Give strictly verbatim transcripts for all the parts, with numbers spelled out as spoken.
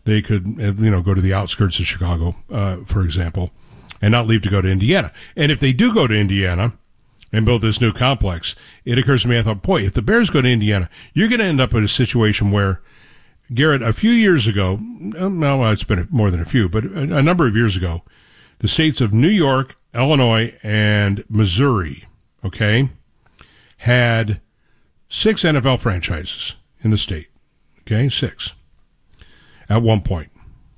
they could, you know, go to the outskirts of Chicago, uh, for example, and not leave to go to Indiana. And if they do go to Indiana and build this new complex, it occurs to me, I thought, boy, if the Bears go to Indiana, you're going to end up in a situation where, Garrett, a few years ago, no, it's been more than a few, but a, a number of years ago, the states of New York, Illinois, and Missouri, okay, had six N F L franchises in the state, okay, six at one point.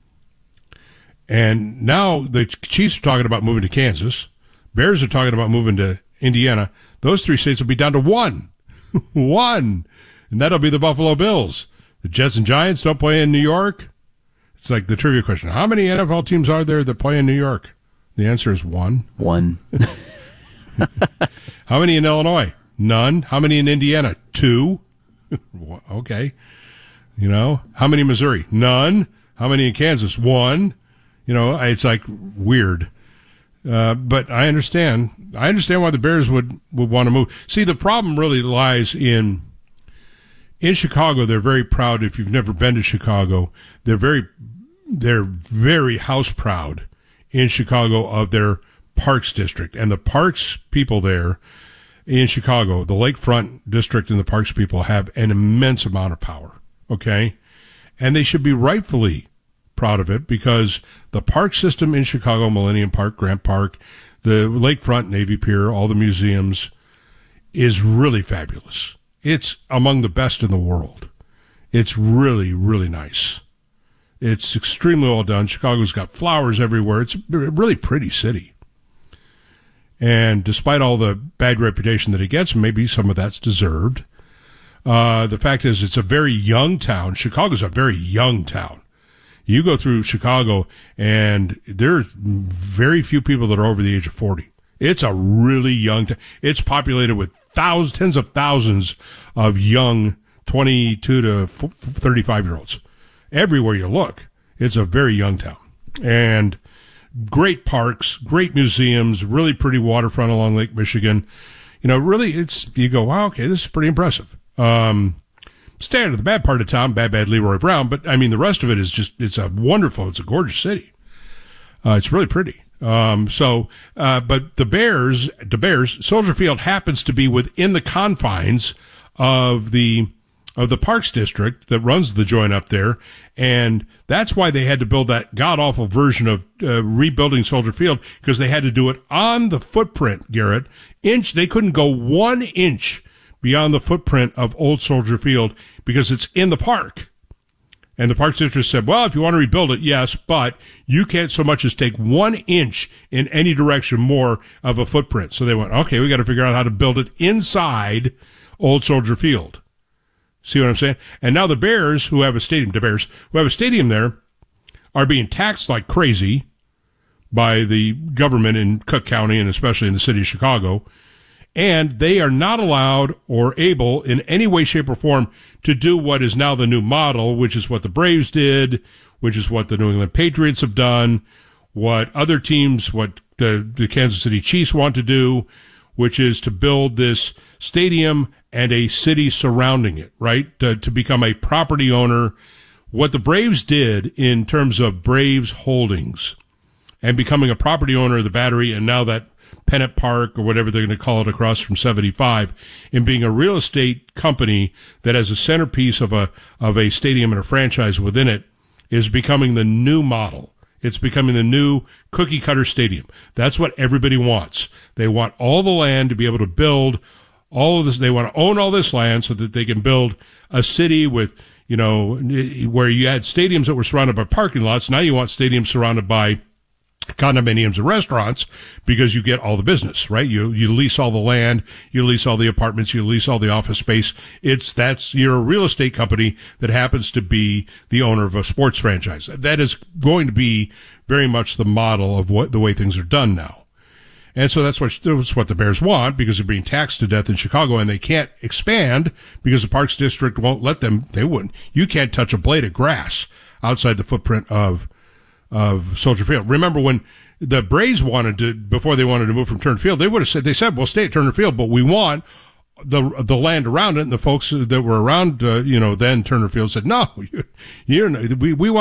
And now the Chiefs are talking about moving to Kansas. Bears are talking about moving to Indiana. Those three states will be down to one. One. And that'll be the Buffalo Bills. The Jets and Giants don't play in New York. It's like the trivia question. How many N F L teams are there that play in New York? The answer is one. One. How many in Illinois? None. How many in Indiana? Two. Okay. You know, how many in Missouri? None. How many in Kansas? One. You know, it's like weird. Uh, but I understand. I understand why the Bears would, would want to move. See, the problem really lies in, in Chicago. They're very proud. If you've never been to Chicago, they're very, they're very house proud in Chicago of their Parks District. And the Parks people there in Chicago, the Lakefront District and the Parks people have an immense amount of power. Okay. And they should be rightfully proud of it because the park system in Chicago, Millennium Park, Grant Park, the Lakefront, Navy Pier, all the museums is really fabulous. It's among the best in the world. It's really, really nice. It's extremely well done. Chicago's got flowers everywhere. It's a really pretty city. And despite all the bad reputation that it gets, maybe some of that's deserved. Uh, the fact is it's a very young town. Chicago's a very young town. You go through Chicago, and there's very few people that are over the age of forty. It's a really young town. It's populated with thousands, tens of thousands of young twenty-two to thirty-five-year-olds. Everywhere you look, it's a very young town. And great parks, great museums, really pretty waterfront along Lake Michigan. You know, really, it's you go, wow, okay, this is pretty impressive. Um Stay out of the bad part of town, bad, bad Leroy Brown, but I mean, the rest of it is just, it's a wonderful, it's a gorgeous city. Uh, it's really pretty. Um, so, uh, but the Bears, the Bears, Soldier Field happens to be within the confines of the, of the Parks District that runs the joint up there. And that's why they had to build that god-awful version of, uh, rebuilding Soldier Field, because they had to do it on the footprint, Garrett. Inch, they couldn't go one inch beyond the footprint of old Soldier Field because it's in the park. And the Parks District said, well, if you want to rebuild it, yes, but you can't so much as take one inch in any direction more of a footprint. So they went, okay, we got to figure out how to build it inside old Soldier Field. See what I'm saying? And now the Bears, who have a stadium, the Bears, who have a stadium there, are being taxed like crazy by the government in Cook County and especially in the city of Chicago. And they are not allowed or able in any way, shape, or form to do what is now the new model, which is what the Braves did, which is what the New England Patriots have done, what other teams, what the, the Kansas City Chiefs want to do, which is to build this stadium and a city surrounding it, right, to, to become a property owner. What the Braves did in terms of Braves Holdings and becoming a property owner of the Battery, and now that Pennant Park or whatever they're going to call it across from seventy-five, in being a real estate company that has a centerpiece of a of a stadium and a franchise within it, is becoming the new model. It's becoming the new cookie cutter stadium. That's what everybody wants. They want all the land to be able to build all of this. They want to own all this land so that they can build a city with, you know, where you had stadiums that were surrounded by parking lots. Now you want stadiums surrounded by condominiums and restaurants because you get all the business, right? You, you lease all the land, you lease all the apartments, you lease all the office space. It's, that's, you're a real estate company that happens to be the owner of a sports franchise. That is going to be very much the model of what, the way things are done now. And so that's what, that's what the Bears want because they're being taxed to death in Chicago and they can't expand because the Parks District won't let them, they wouldn't. You can't touch a blade of grass outside the footprint of of Soldier Field. Remember when the Braves wanted to, before they wanted to move from Turner Field, they would have said, they said, we'll stay at Turner Field, but we want the the land around it. And the folks that were around, uh, you know, then Turner Field said, no, you, you're, we, we want